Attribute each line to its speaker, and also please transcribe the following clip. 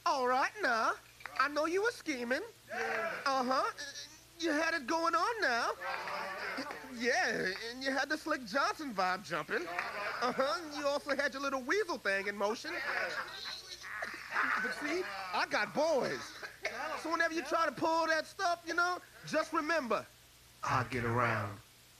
Speaker 1: All right, now. I know you were scheming. Uh-huh. You had it going on now. Yeah, and you had the Slick Johnson vibe jumping. Uh-huh. And you also had your little weasel thing in motion. But see, I got boys. So whenever you try to pull that stuff, just remember, I get around.